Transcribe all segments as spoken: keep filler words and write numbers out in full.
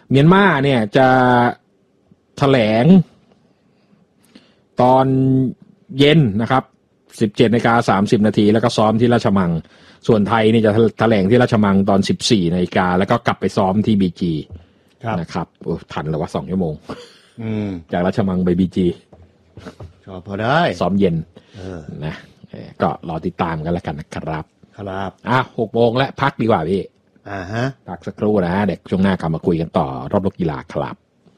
เมียนมาเนี่ยจะแถลงตอนเย็นนะครับ สิบเจ็ดนาฬิกาสามสิบนาทีแล้วก็ซ้อมที่ราชมังส่วนไทยนี่จะแถลงที่ราชมังตอน สิบสี่นาฬิกาแล้วก็กลับไปซ้อมที่ บี จี นะครับโอ้ทันแล้วว่าสองชั่วโมงอืมจากราชมังไป บี จีก็พอได้ซ้อมเย็นเออนะก็รอติดตามกันแล้วกันนะครับครับอ่ะ หกโมงแล้วพักดีกว่าพี่อ่าฮะพักสักครู่นะเด็กช่วงหน้ากลับมาคุยกันต่อรอบโลกกีฬาครับ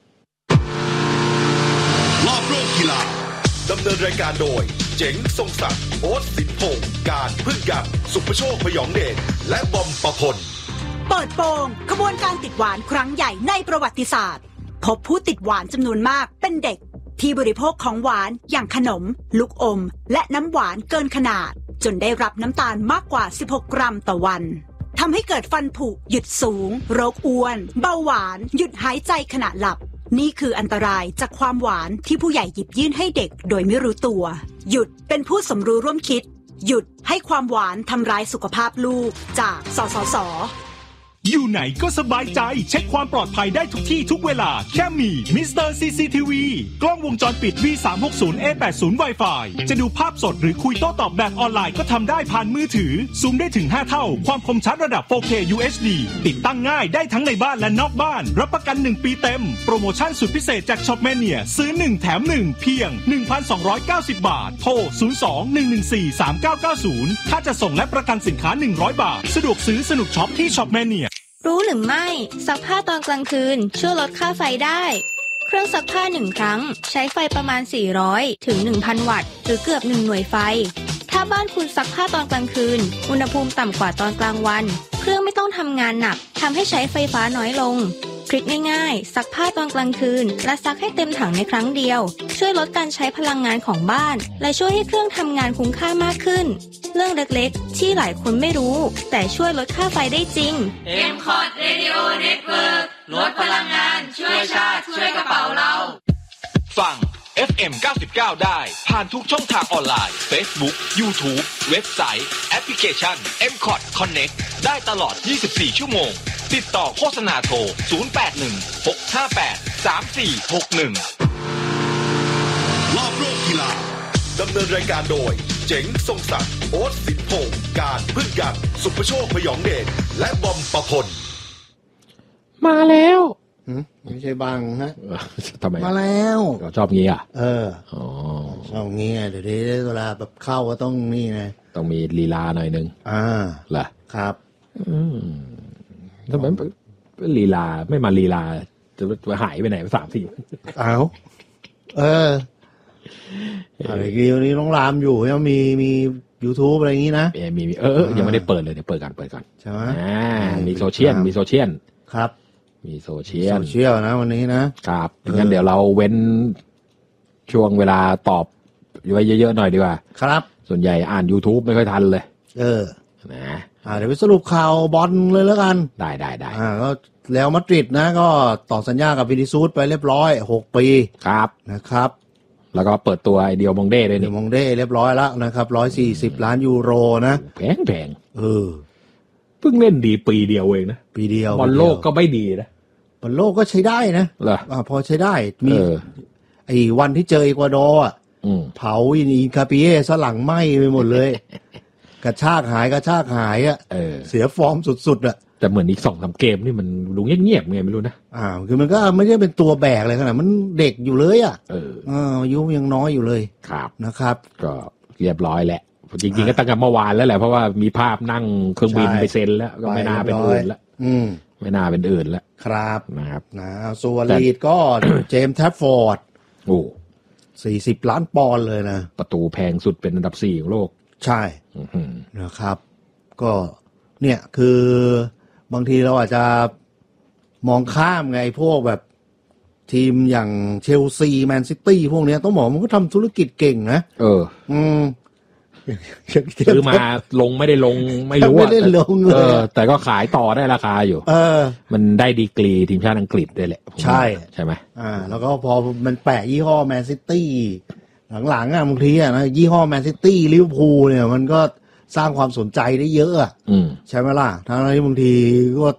รอบโลกกีฬาดำเนินรายการโดยเจ๋งทรงศักดิ์โอ๊ตสินพงษ์การพึ่งยังสุภโชคพยองเดชและบอมประพลเปิดโปงขบวนการติดหวานครั้งใหญ่ในประวัติศาสตร์พบผู้ติดหวานจำนวนมากเป็นเด็กที่บริโภคของหวานอย่างขนมลูกอมและน้ำหวานเกินขนาดจนได้รับน้ำตาลมากกว่าสิบหกกรัมต่อวันทำให้เกิดฟันผุหยุดสูงโรคอ้วนเบาหวานหยุดหายใจขณะหลับนี่คืออันตรายจากความหวานที่ผู้ใหญ่หยิบยื่นให้เด็กโดยไม่รู้ตัวหยุดเป็นผู้สมรู้ร่วมคิดหยุดให้ความหวานทำร้ายสุขภาพลูกจากสสส. อยู่ไหนก็สบายใจเช็คความปลอดภัยได้ทุกที่ทุกเวลาแค่มีมิสเตอร์ ซี ซี ที วี กล้องวงจรปิด วี สามหกศูนย์ เอ แปดสิบ Wi-Fi จะดูภาพสดหรือคุยโต้ตอบแบบออนไลน์ก็ทำได้ผ่านมือถือซูมได้ถึงห้าเท่าความคมชัดระดับ โฟร์เค ยู เอช ดี ติดตั้งง่ายได้ทั้งในบ้านและนอกบ้านรับประกันหนึ่งปีเต็มโปรโมชั่นสุดพิเศษจากช็อปแมเนียซื้อหนึ่งแถมหนึ่งเพียง หนึ่งพันสองร้อยเก้าสิบ บาทโทรศูนย์ สอง หนึ่ง หนึ่ง สี่ สาม เก้า เก้า ศูนย์ถ้าจะส่งและประกันสินค้าหนึ่งร้อยบาทสะดวกซื้อสนุกช็อปที่ช็อปแมเนียรู้หรือไม่ซักผ้าตอนกลางคืนช่วยลดค่าไฟได้เครื่องซักผ้าหนึ่งครั้งใช้ไฟประมาณสี่ร้อยถึง หนึ่งพัน วัตต์หรือเกือบหนึ่งหน่วยไฟถ้าบ้านคุณซักผ้าตอนกลางคืนอุณหภูมิต่ำกว่าตอนกลางวันเครื่องไม่ต้องทำงานหนักทำให้ใช้ไฟฟ้าน้อยลงทริคง่ายๆซักผ้าตอนกลางคืนและซักให้เต็มถังในครั้งเดียวช่วยลดการใช้พลังงานของบ้านและช่วยให้เครื่องทำงานคุ้มค่ามากขึ้นเรื่องเล็กๆที่หลายคนไม่รู้แต่ช่วยลดค่าไฟได้จริงเอ็ม คอร์ด Radio Network ลดพลังงานช่วยชาติช่วยกระเป๋าเราฟัง เอฟ เอ็ม เก้าสิบเก้า ได้ผ่านทุกช่องทางออนไลน์ Facebook YouTube เว็บไซต์แอปพลิเคชัน เอ็ม คอร์ด Connect ได้ตลอดยี่สิบสี่ชั่วโมงติดต่อโฆษณาโทรศูนย์ แปด หนึ่ง หก ห้า แปด สาม สี่ หก หนึ่งรอบโลกกีฬาดำเนินรายการโดยเจ๋งทรงศักดิ์โอ๊ตสินพงษ์การพึ่งยังสุภโชคพยองเดชและบอมประพลมาแล้วไม่ใช่บังฮะทำไมมาแล้วชอบงี้อ่ะเอออ๋อชอบงี้เดี๋ยวนี้เวลาแบบเข้าก็ต้องนี่ไงต้องมีลีลาหน่อยนึงอ่าเหรอครับอืมทำไมลีลาไม่มาลีลาจะหายไปไหนสามสี่อ้าวเอออะไรกี่วันนี้น้องรามอยู่ยังมีมี YouTube อะไรอย่างงี้นะมีมีเออยังไม่ได้เปิดเลยเดี๋ยวเปิดกันเปิดก่อนใช่ไหมอ่ามีโซเชียลมีโซเชียลครับมีโซเชียลโซเชียลนะวันนี้นะครับงั้นเดี๋ยวเราเว้นช่วงเวลาตอบไว้เยอะๆหน่อยดีกว่าครับส่วนใหญ่อ่าน YouTube ไม่ค่อยทันเลยเออนะอ่าเดี๋ยวไปสรุปข่าวบอลเลยแล้วกันได้ได้ได้อ่าก็แล้วมาดริดนะก็ต่อสัญญากับวินิซูสไปเรียบร้อยหกปีครับนะครับแล้วก็เปิดตัวไอเดียวมองเด้ด้วยนี่เดียวมองเด้เรียบร้อยแล้วนะครับหนึ่งร้อยสี่สิบล้านยูโรนะแพงแพงเออเพิ่งเล่นดีปีเดียวเองนะปีเดียวบอลโลกก็ไม่ดีนะบอลโลกก็ใช้ได้นะเหรออ่าพอใช้ได้มีไอ้วันที่เจอเอกวาดอร์อ่ะเผาอินคาปิเย่ซะหลังไหม้ไปหมดเลยกระชากหายกระชากหายอ่ะเสียฟอร์มสุดๆอ่ะแต่เหมือนอีก สองสาม เกมนี่มันดูเงียบๆไงไม่รู้นะอ่าคือมันก็ไม่ได้เป็นตัวแบกอะไรขนาดมันเด็กอยู่เลยอ่ะเอออายุยังน้อยอยู่เลยครับนะครับก็เรียบร้อยแหละจริงๆก็ตั้งแต่เมื่อวานแล้วแหละเพราะว่ามีภาพนั่งเครื่องบินไปเซ็นแล้วก็ไม่น่าเป็นอื่นแล้วอืมไม่น่าเป็นอื่นแล้วครับนะครับนะส่วนลีดก็เจมส์แทฟฟอร์ดโอ้สี่สิบล้านปอนด์เลยนะประตูแพงสุดเป็นอันดับสี่ของโลกใช่นะครับก็เนี่ยคือบางทีเราอาจจะมองข้ามไงพวกแบบทีมอย่างเชลซีแมนซิตี้พวกนี้ต้องบอกมันก็ทำธุรกิจเก่งนะเอออืมซื้อมาลงไม่ได้ลงไม่รู้อ่ะเออแต่ก็ขายต่อได้ราคาอยู่เออมันได้ดีกรีทีมชาติอังกฤษด้วยแหละใช่ใช่ไหมอ่าแล้วก็พอมันแปะยี่ห้อแมนซิตี้หลังๆอ่ะบางทีอ่ะนะยี่ห้อแมนซิตี้ลิเวอร์พูลเนี่ยมันก็สร้างความสนใจได้เยอะอ่ะใช่ไหมล่ะทั้งที่บางทีก็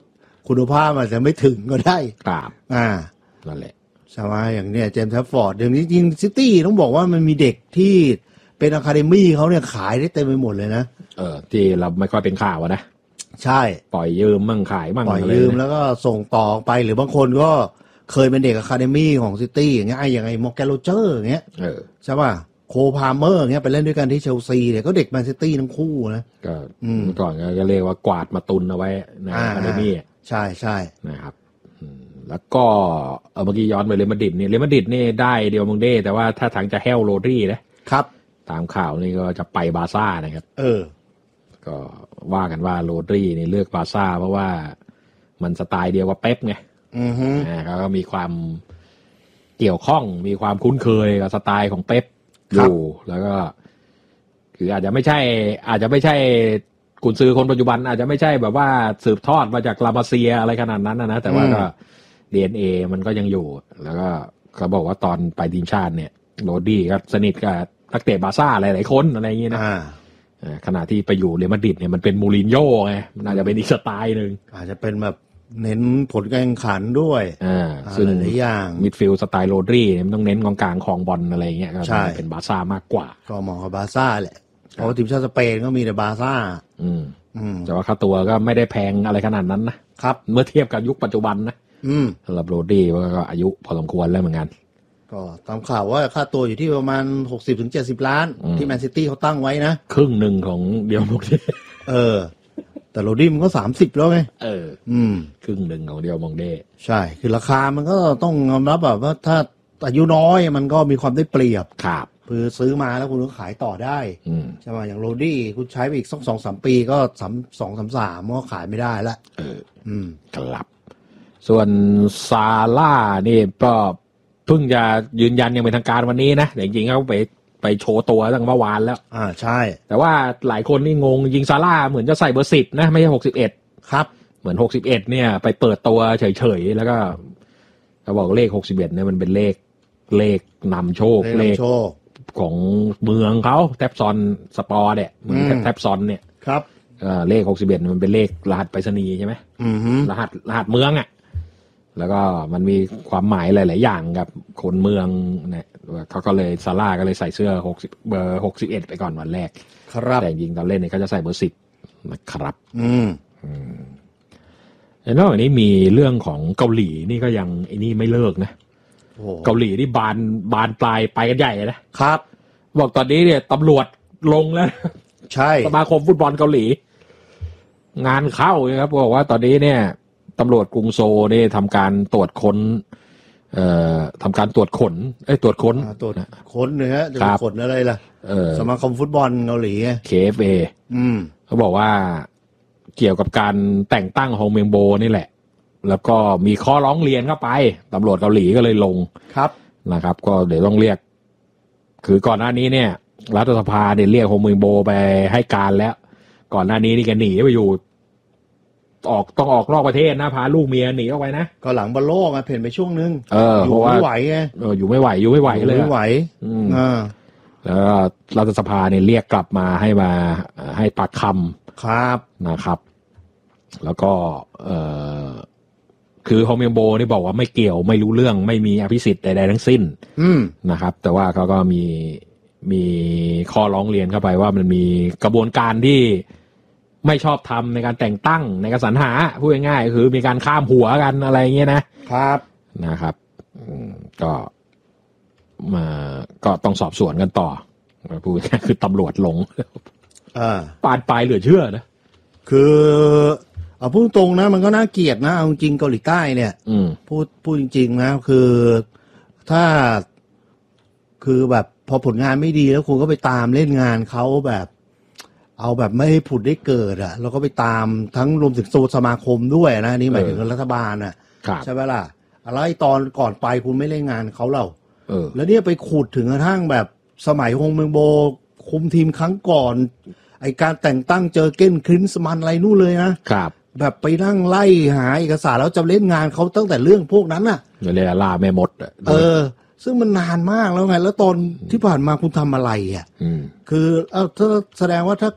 คุณภาพอาจจะไม่ถึงก็ได้ครับอ่านั่นแหละใช่ไหมอย่างเนี้ยเจมส์แทฟฟอร์ดเดี๋ยวนี้จริงซิตี้ต้องบอกว่ามันมีเด็กที่เป็นอะคาเดมี่เขาเนี่ยขายได้เต็มไปหมดเลยนะเออที่เราไม่ค่อยเป็นข่าวนะใช่ปล่อยยืมมั่งขายมั่งปล่อยยืมแล้วก็ส่งต่อไปหรือบางคนก็เคยเป็นเด็กอะคาเดมี่ของซิตี้อย่างเงี้ยไอ้อย่างไอ้มอร์แกนโรเจอร์อย่างเงี้ยเออใช่ป่ะโคพาเมอร์เงี้ยไปเล่นด้วยกันที่เชลซีเนี่ยก็เด็กแมนซิตี้ทั้งคู่นะก็เมื่อก่อนก็เรียกว่ากวาดมาตุนเอาไว้ในอะคาเดมี่ใช่ใช่นะครับแล้วก็เออเมื่อกี้ย้อนไปเรอัลมาดริดนี่เรอัลมาดริดนี่ได้เดียวมงเด้แต่ว่าถ้าทางจะแฮลโรดรี่นะครับตามข่าวนี่ก็จะไปบาร์ซ่านะครับเออก็ว่ากันว่าโรดรี่นี่เลือกบาร์ซ่าเพราะว่ามันสไตล์เดียวกับเป๊ปไงอือฮึอ่าเขาก็มีความเกี่ยวข้องมีความคุ้นเคยกับสไตล์ของเป๊ปอยู่แล้วก็คืออาจจะไม่ใช่อาจจะไม่ใช่กุนซือคนปัจจุบันอาจจะไม่ใช่แบบว่าสืบทอดมาจากลามาเซียอะไรขนาดนั้นนะแต่ว่าก็ ดี เอ็น เอ มันก็ยังอยู่แล้วก็เขาบอกว่าตอนไปทีมชาติเนี่ยโรดรี่ก็สนิทกับนักเตะบาร์ซ่าหลายๆคนอะไรอย่างงี้นะขณะที่ไปอยู่เรอัลมาดริดเนี่ยมันเป็นมูรินโญ่ไงมันอาจจะเป็นอีกสไตล์นึงอาจจะเป็นแบบเน้นผลการแข่งขันด้วยอ่าซึ่งหลายอย่างมิดฟิลด์สไตล์โรดรี่เนี่ยมันต้องเน้นกองกลางครองบอลอะไรเงี้ยก็เป็นบาร์ซ่ามากกว่าก็มองกับบาร์ซ่าแหละเพราะทีมชาติสเปนก็มีแต่บาร์ซ่าอืมอืมแต่ว่าค่าตัวก็ไม่ได้แพงอะไรขนาดนั้นนะครับเมื่อเทียบกับยุคปัจจุบันนะอืมสำหรับโรดรี่ก็อายุพอสมควรแล้วเหมือนกันก็ตามข่าวว่าค่าตัวอยู่ที่ประมาณ หกสิบถึงเจ็ดสิบ ล้านที่แมนซิตี้เขาตั้งไว้นะครึ่งหนึ่งของเดียวมงเด้เออแต่โรดรี่มันก็สามสิบแล้วไงเอออืมครึ่งหนึ่งของเดียวมงเด้ใช่คือราคามันก็ต้องยอมรับแบบว่าถ้าอายุน้อยมันก็มีความได้เปรียบครับคือซื้อมาแล้วคุณก็ขายต่อได้ใช่ไหมอย่างโรดรี่คุณใช้ไปอีกสักสองสามปีก็สามสองสามสามก็ขายไม่ได้ละเอออืมครับส่วนซาร่านี่ก็เพิ่งจะยืนยันยังเป็นทางการวันนี้นะแต่จริงๆเขาไปไปโชว์ตัวตั้งเมื่อวานแล้วอ่าใช่แต่ว่าหลายคนนี่งงยิงซาร่าเหมือนจะใส่เบอร์สิบนะไม่ใช่หกสิบเอ็ดครับเหมือนหกสิบเอ็ดเนี่ยไปเปิดตัวเฉยๆแล้วก็เขาบอกเลขหกสิบเอ็ดเนี่ยมันเป็นเลขเลขนำโชคเลขของเมืองเขาแทบซอนสปอร์เนี่ยเหมือนแทบซอนเนี่ยครับเอ่อเลขหกสิบเอ็ดมันเป็นเลขรหัสไปรษณีย์ใช่ไหมอือฮึรหัสรหัสเมืองอ่ะแล้วก็มันมีความหมายหลายๆอย่างกับคนเมืองเนี่ยเขาก็เลยซาร่าก็เลยใส่เสื้อหกสิบเบอร์หกสิบเอ็ดไปก่อนวันแรกครับแต่จริงตอนเล่นเนี่ยเขาจะใส่เบอร์สิบนะครับอืมอืมแล้วนอกจากนี้มีเรื่องของเกาหลีนี่ก็ยังไอ้นี่ไม่เลิกนะเกาหลีนี่บานบานปลายไปกันใหญ่นะครับบอกตอนนี้เนี่ยตำรวจลงแล้วใช่สมาคมฟุตบอลเกาหลีงานเข้านะครับบอกว่าตอนนี้เนี่ยตำรวจกรุงโซลนี่ทำการตรวจค้นเอ่อทำการตรวจขนเอ้ยตรวจค้นตรวจค้นเนี่ยฮะจะขนอะไรล่ะเออสมาคมฟุตบอลเกาหลีเค เอฟ เออืมเขาบอกว่าเกี่ยวกับการแต่งตั้งฮงเมงโบนี่แหละแล้วก็มีข้อร้องเรียนเข้าไปตำรวจเกาหลีก็เลยลงครับนะครับก็เดี๋ยวต้องเรียกคือก่อนหน้านี้เนี่ยรัฐสภาเนี่ยเรียกฮงเมงโบไปให้การแล้วก่อนหน้านี้นี่แกหนีไปอยู่ออกต้องออกนอกประเทศนะพาลูกเมียหนีออกไปนะก็หลังบอลโลกมาเพ่นไปช่วงนึงเออเพราะว่าไม่ไหวไงเอออยู่ไม่ไหวอยู่ไม่ไหวเลยไม่ไหวอ่าแล้วรัฐสภาเนี่ยเรียกกลับมาให้มาให้ปากคำครับนะครับแล้วก็เอ่อคือฮงเมงโบนี่บอกว่าไม่เกี่ยวไม่รู้เรื่องไม่มีอภิสิทธิ์ใดๆทั้งสิ้นนะครับแต่ว่าเขาก็มีมีข้อร้องเรียนเข้าไปว่ามันมีกระบวนการที่ไม่ชอบทำในการแต่งตั้งในการสรรหาพูดง่ายๆคือมีการข้ามหัวกันอะไรเงี้ยนะครับนะครับก็มาก็ต้องสอบสวนกันต่อพูดง่ายๆคือตำรวจหลงอ่าปานปลายเหลือเชื่อนะคือเอาพูดตรงนะมันก็น่าเกลียดนะเอาจริงเกาหลีใต้เนี่ยพูดพูดจริงๆนะคือถ้าคือแบบพอผลงานไม่ดีแล้วคุณก็ไปตามเล่นงานเขาแบบเอาแบบไม่ให้ผุดได้เกิดอ่ะแล้วก็ไปตามทั้งรวมถึงโซสมาคมด้วยนะนี่หมายถึงรัฐบาลอ่ะใช่ไหมล่ะอะไรตอนก่อนไปคุณไม่เล่นงานเขาเราแล้วเนี่ยไปขุดถึงกระทั่งแบบสมัยฮงเมงโบคุมทีมครั้งก่อนไอการแต่งตั้งเจอเก้นครินส์มันอะไรนู่นเลยนะครับแบบไปนั่งไล่หาเอกสารแล้วจะเล่นงานเขาตั้งแต่เรื่องพวกนั้นน่ะเรียกล่าแม่มดเออซึ่งมันนานมากแล้วไงแล้วตอนที่ผ่านมาคุณทำอะไรอ่ะคือเออถ้าแสดงว่าถ้าเกิด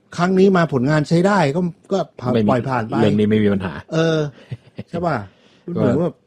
ครั้งนี้มาผลงานใช้ได้ก็ก็ปล่อยผ่านไปเรื่องนี้ไม่มีปัญหาเออใช่ป่ะเหมือนว่า